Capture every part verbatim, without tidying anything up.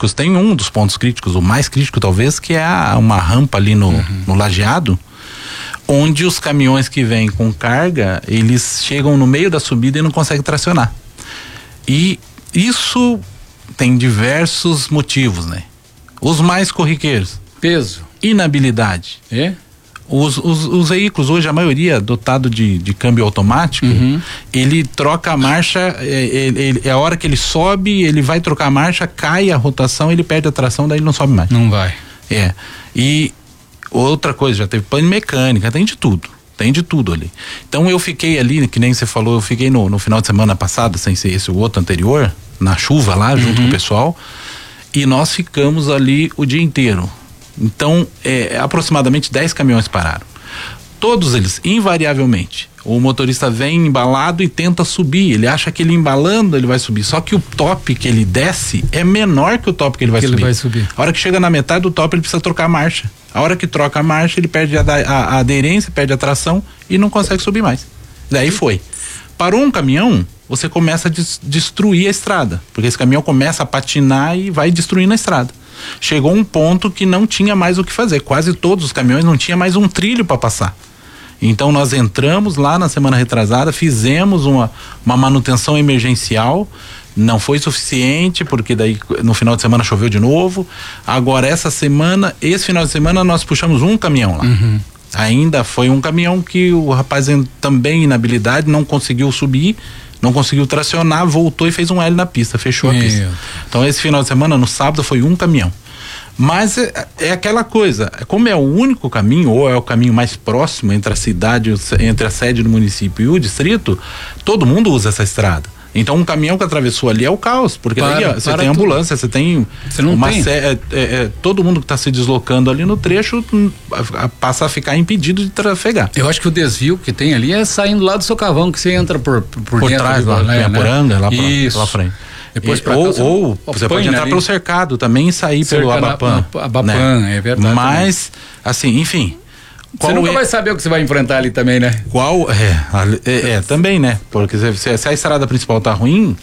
críticos, tem um dos pontos críticos, o mais crítico talvez, que é a, uma rampa ali no, uhum. no lajeado, onde os caminhões que vêm com carga, eles chegam no meio da subida e não conseguem tracionar. E isso tem diversos motivos, né? Os mais corriqueiros. Peso. Inabilidade. É? Os, os, os veículos hoje, a maioria dotado de, de câmbio automático, uhum. ele troca a marcha, é, ele, é a hora que ele sobe, ele vai trocar a marcha, cai a rotação, ele perde a tração, daí ele não sobe mais. Não vai. É. E outra coisa, já teve pane mecânica, tem de tudo. Tem de tudo ali. Então eu fiquei ali, que nem você falou, eu fiquei no, no final de semana passado, sem ser esse o outro anterior, na chuva lá, junto uhum. com o pessoal, e nós ficamos ali o dia inteiro. Então, é, aproximadamente dez caminhões pararam. Todos eles, invariavelmente, o motorista vem embalado e tenta subir. Ele acha que ele embalando ele vai subir. Só que o top que ele desce é menor que o top que ele vai que subir. Ele vai subir. A hora que chega na metade do top, ele precisa trocar a marcha. A hora que troca a marcha, ele perde a, a, a aderência, perde a tração e não consegue subir mais. Daí foi. Parou um caminhão, você começa a des- destruir a estrada. Porque esse caminhão começa a patinar e vai destruindo a estrada. Chegou um ponto que não tinha mais o que fazer. Quase todos os caminhões não tinha mais um trilho para passar. Então nós entramos lá na semana retrasada, fizemos uma, uma manutenção emergencial, não foi suficiente, porque daí no final de semana choveu de novo. Agora essa semana, esse final de semana nós puxamos um caminhão lá. Uhum. Ainda foi um caminhão que o rapaz também inabilidade, não conseguiu subir, não conseguiu tracionar, voltou e fez um L na pista, fechou Meu. a pista. Então esse final de semana, no sábado, foi um caminhão. Mas é, é aquela coisa, como é o único caminho, ou é o caminho mais próximo entre a cidade, entre a sede do município e o distrito, todo mundo usa essa estrada. Então um caminhão que atravessou ali é o caos, porque para, daí ó, você tem ambulância, você tem você não uma tem. sé- é, é, é, todo mundo que está se deslocando ali no trecho a, a, passa a ficar impedido de trafegar. Eu acho que o desvio que tem ali é saindo lá do Socavão, que você entra por por, por dentro trás, lá, né, né? Poranga, lá pela frente. Depois pra ou cá, ou você pode entrar ali pelo cercado também e sair Cerca pelo Abapan. Na, Abapan, né? É verdade. Mas, também. assim, enfim. Você nunca é, vai saber o que você vai enfrentar ali também, né? Qual, é, é, é também, né? Porque se, se a estrada principal tá ruim,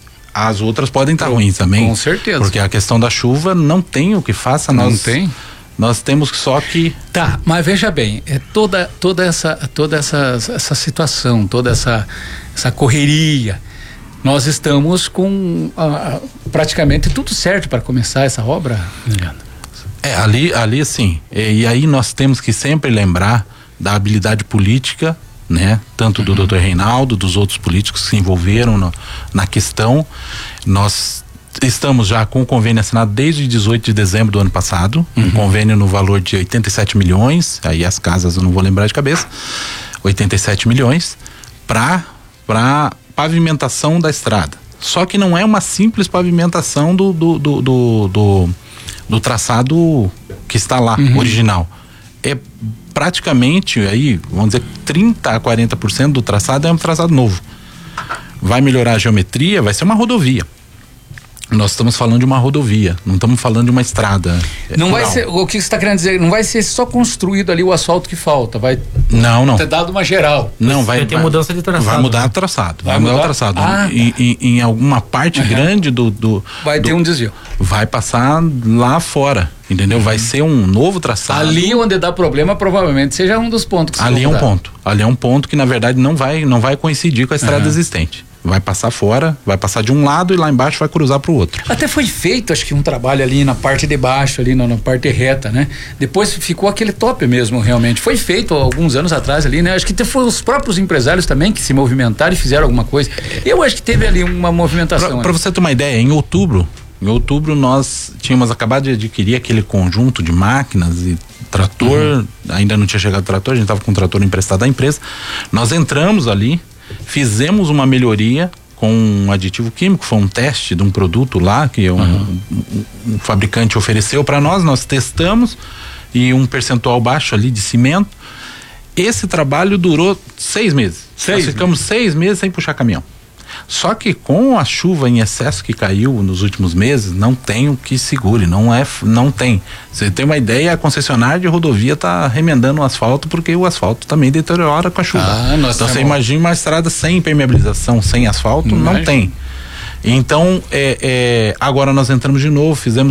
as outras podem estar tá ruins também. Com certeza. Porque a questão da chuva não tem o que faça. Não nós, tem. Nós temos só que... Tá, mas veja bem, é toda, toda, essa, toda essa, essa situação, toda essa, essa correria... Nós estamos com ah, praticamente tudo certo para começar essa obra, Leandro. É, ali, ali assim, e, e aí nós temos que sempre lembrar da habilidade política, né? Tanto uhum. do doutor Reinaldo, dos outros políticos que se envolveram no, na questão. Nós estamos já com o convênio assinado desde dezoito de dezembro do ano passado, uhum. um convênio no valor de oitenta e sete milhões, aí as casas eu não vou lembrar de cabeça, oitenta e sete milhões, para para pavimentação da estrada. Só que não é uma simples pavimentação do do, do, do, do, do traçado que está lá, uhum. original. É praticamente aí, vamos dizer, trinta a quarenta por cento do traçado é um traçado novo. Vai melhorar a geometria, vai ser uma rodovia. Nós estamos falando de uma rodovia, não estamos falando de uma estrada. Não vai ser, o que você está querendo dizer, não vai ser só construído ali o asfalto que falta, vai não, não. ter dado uma geral. Não, vai, vai ter vai, mudança de traçado. Vai mudar o traçado, vai, vai mudar, mudar o traçado. Ah, em, em, em alguma parte uhum. grande do, do vai do, ter um desvio. Vai passar lá fora, entendeu? Uhum. Vai ser um novo traçado. Ali onde dá problema, provavelmente seja um dos pontos. Que ali é um ponto. Ali é um ponto que na verdade não vai, não vai coincidir com a estrada uhum. existente. Vai passar fora, vai passar de um lado e lá embaixo vai cruzar para o outro. Até foi feito, acho que um trabalho ali na parte de baixo, ali na, na parte reta, né? Depois ficou aquele top mesmo, realmente. Foi feito alguns anos atrás ali, né? Acho que foi os próprios empresários também que se movimentaram e fizeram alguma coisa. Eu acho que teve ali uma movimentação. Para você ter uma ideia, em outubro, em outubro nós tínhamos acabado de adquirir aquele conjunto de máquinas e trator, uhum. ainda não tinha chegado o trator, a gente estava com o trator emprestado da empresa. Nós entramos ali, fizemos uma melhoria com um aditivo químico, foi um teste de um produto lá que um, uhum. um, um fabricante ofereceu para nós, nós testamos e um percentual baixo ali de cimento. Esse trabalho durou seis meses. Seis nós ficamos meses. seis meses sem puxar caminhão. Só que com a chuva em excesso que caiu nos últimos meses, não tem o que segure, não é, não tem. Você tem uma ideia, a concessionária de rodovia está remendando o asfalto porque o asfalto também deteriora com a chuva. Ah, então você imagina uma estrada sem impermeabilização, sem asfalto, não, não tem. Então, é, é, agora nós entramos de novo, fizemos